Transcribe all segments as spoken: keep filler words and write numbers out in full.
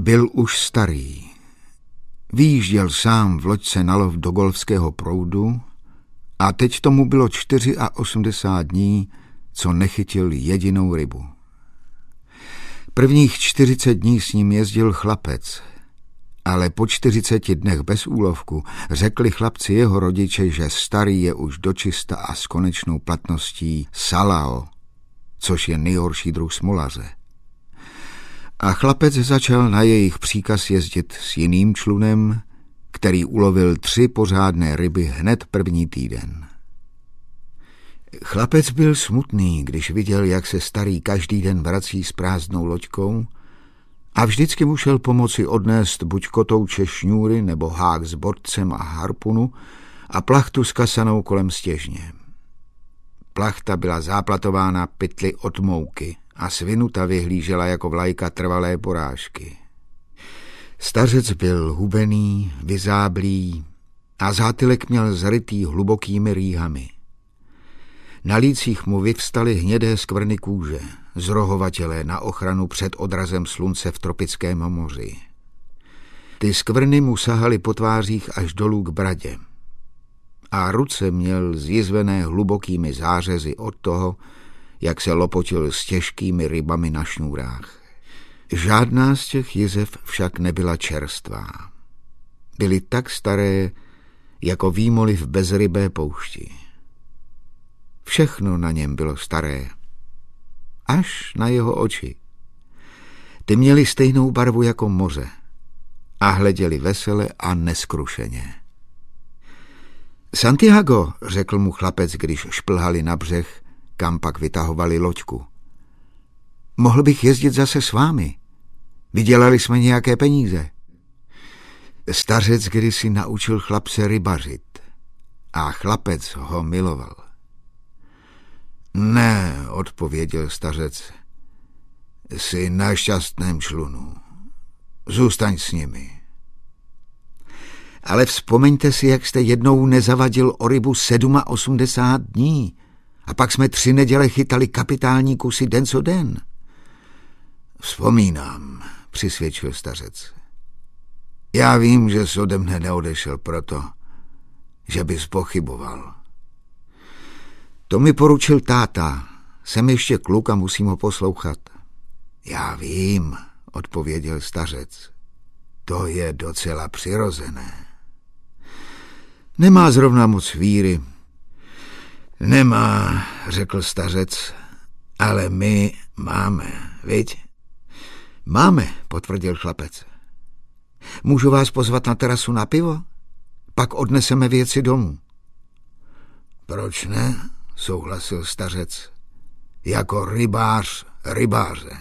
Byl už starý. Vyjížděl sám v loďce na lov do golfského proudu a teď tomu bylo osmdesát čtyři dní, co nechytil jedinou rybu. Prvních čtyřicet dní s ním jezdil chlapec, ale po čtyřiceti dnech bez úlovku řekli chlapci jeho rodiče, že starý je už dočista a s konečnou platností salao, což je nejhorší druh smolaře. A chlapec začal na jejich příkaz jezdit s jiným člunem, který ulovil tři pořádné ryby hned první týden. Chlapec byl smutný, když viděl, jak se starý každý den vrací s prázdnou loďkou a vždycky mu šel pomoci odnést buď kotouče šňůry nebo hák s bortcem a harpunu a plachtu s kasanou kolem stěžně. Plachta byla záplatována pytli od mouky a svinuta vyhlížela jako vlajka trvalé porážky. Stařec byl hubený, vyzáblý a zátylek měl zarytý hlubokými rýhami. Na lících mu vyvstaly hnědé skvrny kůže, zrohovatělé na ochranu před odrazem slunce v tropickém moři. Ty skvrny mu sahaly po tvářích až dolů k bradě a ruce měl zjizvené hlubokými zářezy od toho, jak se lopotil s těžkými rybami na šňůrách. Žádná z těch jizev však nebyla čerstvá. Byly tak staré, jako výmoly v bezrybé poušti. Všechno na něm bylo staré, až na jeho oči. Ty měly stejnou barvu jako moře a hleděli vesele a neskrušeně. Santiago, řekl mu chlapec, když šplhali na břeh, kam pak vytahovali loďku. Mohl bych jezdit zase s vámi. Vydělali jsme nějaké peníze. Stařec kdysi naučil chlapce rybařit a chlapec ho miloval. Ne, odpověděl stařec, jsi na šťastném člunu. Zůstaň s nimi. Ale vzpomeňte si, jak jste jednou nezavadil o rybu osmdesát sedm dní a pak jsme tři neděle chytali kapitální kusy den co den. Vzpomínám, přisvědčil stařec. Já vím, že jsi ode mne neodešel proto, že bys pochyboval. To mi poručil táta. Jsem ještě kluk a musím ho poslouchat. Já vím, odpověděl stařec. To je docela přirozené. Nemá zrovna moc víry. Nemá, řekl stařec, ale my máme, viď? Máme, potvrdil chlapec. Můžu vás pozvat na terasu na pivo? Pak odneseme věci domů. Proč ne? Souhlasil stařec. Jako rybář rybáře.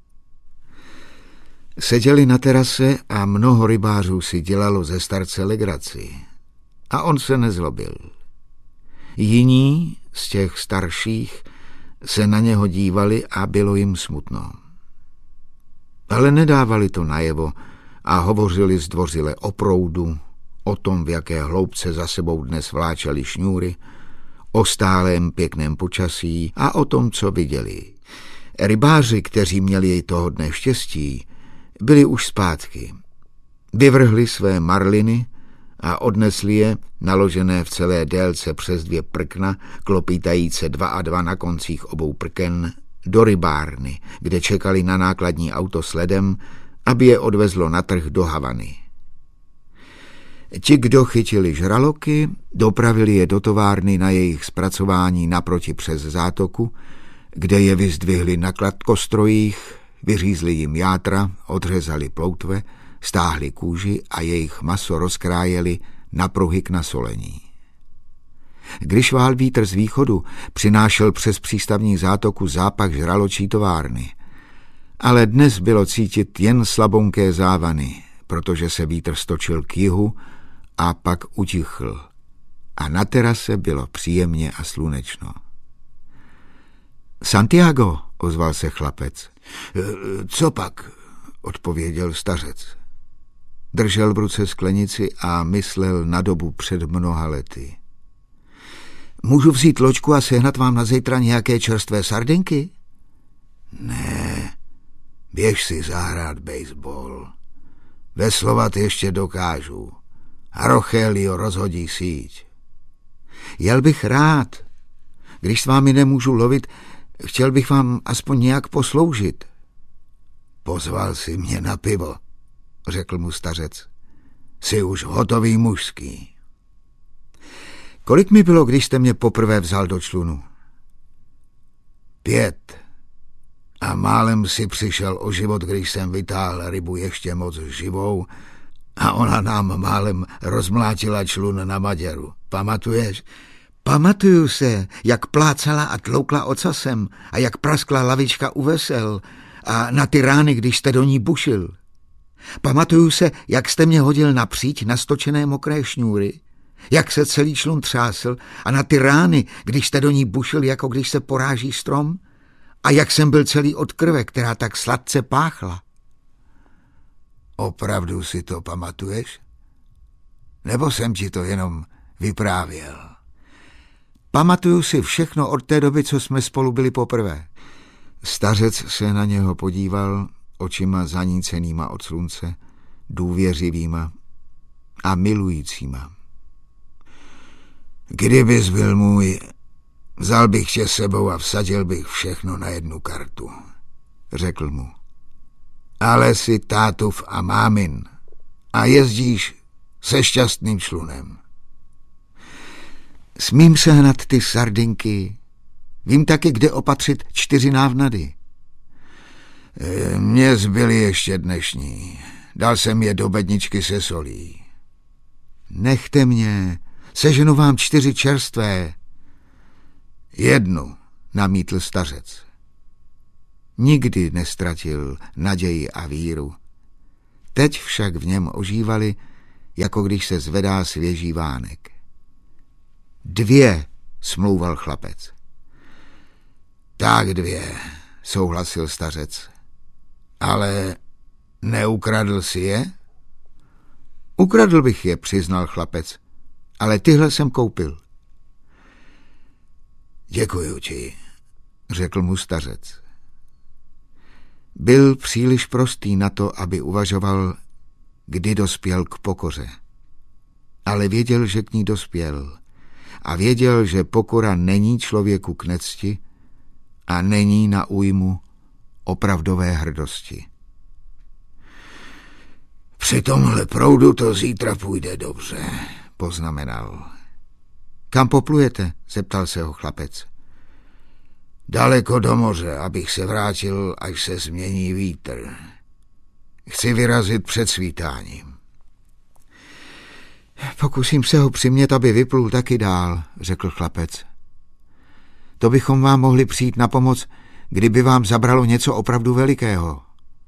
Seděli na terase a mnoho rybářů si dělalo ze starce legraci. A on se nezlobil. Jiní z těch starších se na něho dívali a bylo jim smutno. Ale nedávali to najevo a hovořili zdvořile o proudu, o tom, v jaké hloubce za sebou dnes vláčeli šňůry, o stálém pěkném počasí a o tom, co viděli. Rybáři, kteří měli toho dne štěstí, byli už zpátky. Vyvrhli své marliny a odnesli je, naložené v celé délce přes dvě prkna, klopítajíce dva a dva na koncích obou prken, do rybárny, kde čekali na nákladní auto s ledem, aby je odvezlo na trh do Havany. Ti, kdo chytili žraloky, dopravili je do továrny na jejich zpracování naproti přes zátoku, kde je vyzdvihli na kladkostrojích, vyřízli jim játra, odřezali ploutve, stáhli kůži a jejich maso rozkrájeli na pruhy k nasolení. Když vál vítr z východu, přinášel přes přístavní zátoku zápach žraločí továrny. Ale dnes bylo cítit jen slabonké závany, protože se vítr stočil k jihu a pak utichl. A na terase bylo příjemně a slunečno. Santiago, ozval se chlapec. Co pak? Odpověděl stařec. Držel v ruce sklenici a myslel na dobu před mnoha lety. Můžu vzít loďku a sehnat vám na zítra nějaké čerstvé sardinky? Ne, běž si zahrát baseball. Veslovat ještě dokážu. A Rochelio rozhodí síť. Jel bych rád. Když s vámi nemůžu lovit, chtěl bych vám aspoň nějak posloužit. Pozval si mě na pivo, řekl mu stařec. Jsi už hotový mužský. Kolik mi bylo, když jste mě poprvé vzal do člunu? Pět. A málem si přišel o život, když jsem vytáhl rybu ještě moc živou a ona nám málem rozmlátila člun na Maďaru. Pamatuješ? Pamatuju se, jak plácala a tloukla ocasem a jak praskla lavička u vesel a na ty rány, když jste do ní bušil. Pamatuju se, jak jste mě hodil na příď na stočené mokré šňůry, jak se celý člun třásl a na ty rány, když jste do ní bušil, jako když se poráží strom, a jak jsem byl celý od krve, která tak sladce páchla. Opravdu si to pamatuješ? Nebo jsem ti to jenom vyprávěl? Pamatuju si všechno od té doby, co jsme spolu byli poprvé. Stařec se na něho podíval očima zanícenýma od slunce, důvěřivýma a milujícíma. Kdybys byl můj, vzal bych tě sebou a vsadil bych všechno na jednu kartu, řekl mu. Ale jsi tátův a mámin a jezdíš se šťastným člunem. Smím sehnat ty sardinky, vím taky, kde opatřit čtyři návnady. Mně zbyly ještě dnešní, dal jsem je do bedničky se solí. Nechte mě, seženu vám čtyři čerstvé. Jednu, namítl stařec. Nikdy nestratil naději a víru. Teď však v něm ožívali, jako když se zvedá svěží vánek. Dvě, smlouval chlapec. Tak dvě, souhlasil stařec. Ale neukradl si je? Ukradl bych je, přiznal chlapec, ale tyhle jsem koupil. Děkuju ti, řekl mu stařec. Byl příliš prostý na to, aby uvažoval, kdy dospěl k pokoře. Ale věděl, že k ní dospěl. A věděl, že pokora není člověku k necti a není na újmu opravdové hrdosti. Při tomhle proudu to zítra půjde dobře, poznamenal. Kam poplujete? Zeptal se ho chlapec. Daleko do moře, abych se vrátil, až se změní vítr. Chci vyrazit před svítáním. Pokusím se ho přimět, aby vyplul taky dál, řekl chlapec. To bychom vám mohli přijít na pomoc, kdyby vám zabralo něco opravdu velikého.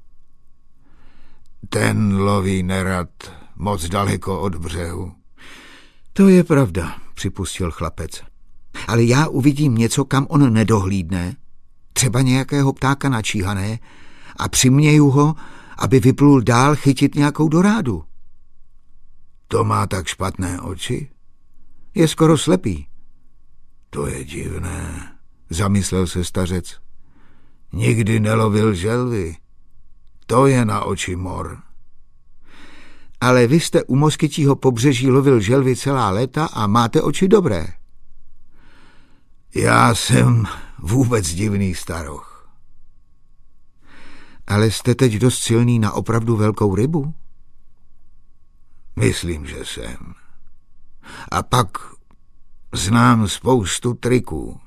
Ten loví nerad moc daleko od břehu. To je pravda, připustil chlapec. Ale já uvidím něco, kam on nedohlídne, třeba nějakého ptáka načíhané, a přiměju ho, aby vyplul dál chytit nějakou dorádu. To má tak špatné oči? Je skoro slepý. To je divné, zamyslel se stařec. Nikdy nelovil želvy. To je na oči mor. Ale vy jste u Moskytího pobřeží lovil želvy celá léta a máte oči dobré. Já jsem vůbec divný staroch. Ale jste teď dost silný na opravdu velkou rybu? Myslím, že jsem. A pak znám spoustu triků.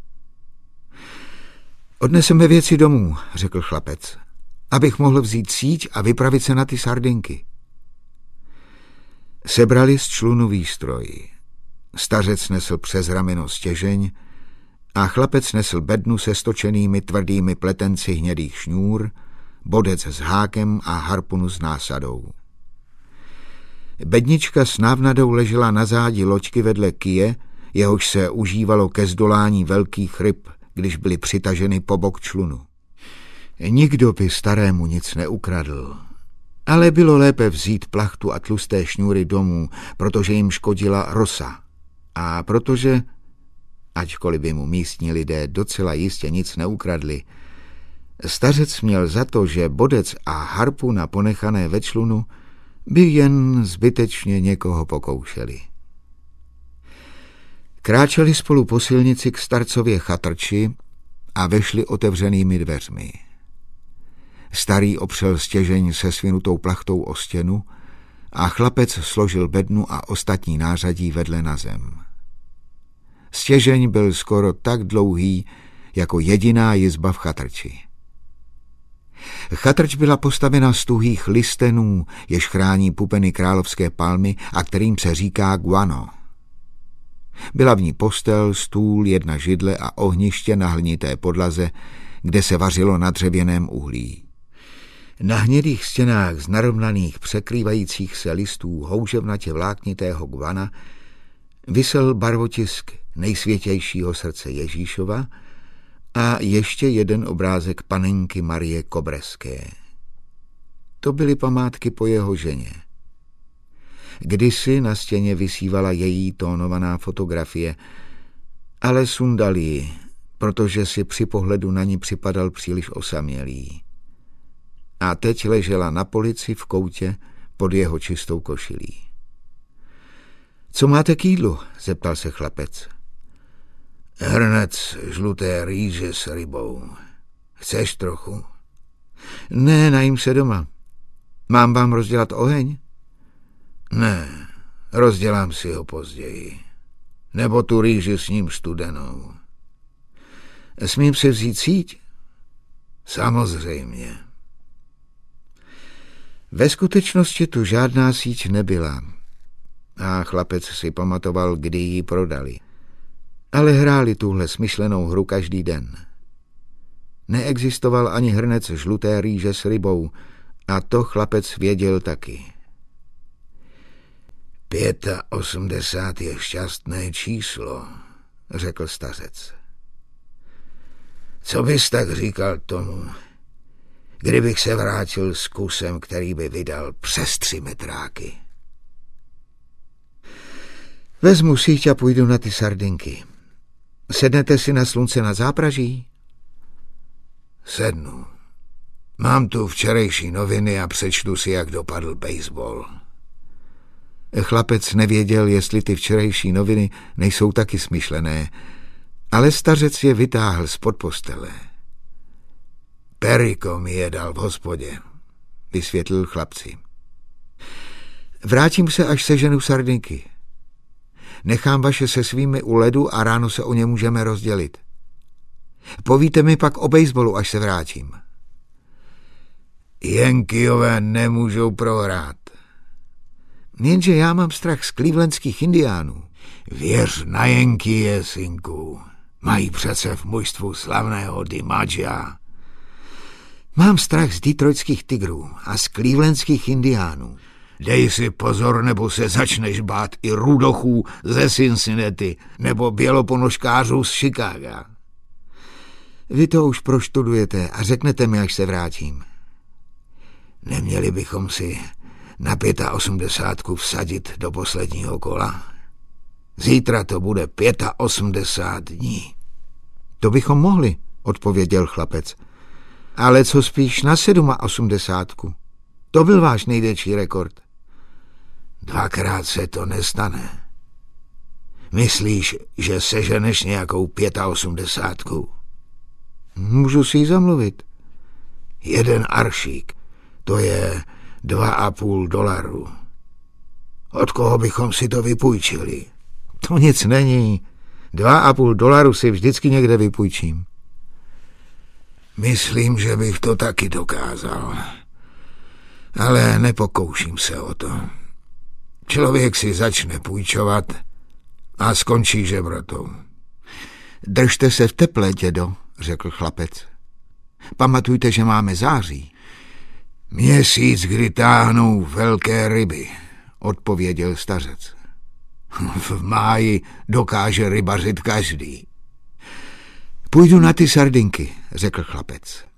Odneseme věci domů, řekl chlapec, abych mohl vzít síť a vypravit se na ty sardinky. Sebrali z člunu výstroj. Stařec nesl přes rameno stěžeň a chlapec nesl bednu se stočenými tvrdými pletenci hnědých šňůr, bodec s hákem a harpunu s násadou. Bednička s návnadou ležela na zádi loďky vedle kije, jehož se užívalo ke zdolání velkých ryb, když byly přitaženy po bok člunu. Nikdo by starému nic neukradl, ale bylo lépe vzít plachtu a tlusté šňůry domů, protože jim škodila rosa a protože, ačkoliv by mu místní lidé docela jistě nic neukradli, stařec měl za to, že bodec a harpuna ponechané ve člunu by jen zbytečně někoho pokoušeli. Kráčeli spolu po silnici k starcově chatrči a vešli otevřenými dveřmi. Starý opřel stěžeň se svinutou plachtou o stěnu a chlapec složil bednu a ostatní nářadí vedle na zem. Stěžeň byl skoro tak dlouhý, jako jediná jizba v chatrči. Chatrč byla postavena z tuhých listenů, jež chrání pupeny královské palmy a kterým se říká guano. Byla v ní postel, stůl, jedna židle a ohniště na hlinité podlaze, kde se vařilo na dřevěném uhlí. Na hnědých stěnách z narovnaných překrývajících se listů houževnatě vláknitého guana visel barvotisk nejsvětějšího srdce Ježíšova a ještě jeden obrázek panenky Marie Kobreské. To byly památky po jeho ženě. Kdysi na stěně visívala její tónovaná fotografie, ale sundal ji, protože si při pohledu na ní připadal příliš osamělý. A teď ležela na polici v koutě pod jeho čistou košilí. Co máte k jídlu? Zeptal se chlapec. Hrnec žluté rýže s rybou. Chceš trochu? Ne, najím se doma. Mám vám rozdělat oheň? Ne, rozdělám si ho později. Nebo tu rýži s ním studenou. Smím si vzít síť? Samozřejmě. Ve skutečnosti tu žádná síť nebyla a chlapec si pamatoval, kdy ji prodali. Ale hráli tuhle smyšlenou hru každý den. Neexistoval ani hrnec žluté rýže s rybou a to chlapec věděl taky. Pěta osmdesát je šťastné číslo, řekl stařec. Co bys tak říkal tomu, kdybych se vrátil s kusem, který by vydal přes tři metráky? Vezmu síť a půjdu na ty sardinky. Sednete si na slunce nad zápraží? Sednu. Mám tu včerejší noviny a přečtu si, jak dopadl baseball. Chlapec nevěděl, jestli ty včerejší noviny nejsou taky smyšlené, ale stařec je vytáhl spod postele. Periko mi je dal v hospodě, vysvětlil chlapci. Vrátím se, až seženu sardinky. Nechám vaše se svými u ledu a ráno se o ně můžeme rozdělit. Povíte mi pak o baseballu, až se vrátím. Yankeeové nemůžou prohrát. Jenže já mám strach z clevelandských indiánů. Věř na Yankees, synku. Mají přece v mužstvu slavného DiMaggia. Mám strach z detroitských tigrů a z clevelandských indiánů. Dej si pozor, nebo se začneš bát i rudochů ze Cincinnati nebo běloponožkářů z Chicaga. Vy to už proštudujete a řeknete mi, až se vrátím. Neměli bychom si na osmdesátku vsadit do posledního kola. Zítra to bude osmdesát pět dní. To bychom mohli, odpověděl chlapec. Ale co spíš na osmdesátku? To byl váš největší rekord. Dvakrát se to nestane. Myslíš, že seženeš nějakou osmdesátku pět? Můžu si ji zamluvit. Jeden aršík, to je dva a půl dolaru. Od koho bychom si to vypůjčili? To nic není. Dva a půl dolaru si vždycky někde vypůjčím. Myslím, že bych to taky dokázal. Ale nepokouším se o to. Člověk si začne půjčovat a skončí žebrotou. Držte se v teple, dědo, řekl chlapec. Pamatujte, že máme září. Měsíc, kdy táhnou velké ryby, odpověděl stařec. V máji dokáže rybařit každý. Půjdu na ty sardinky, řekl chlapec.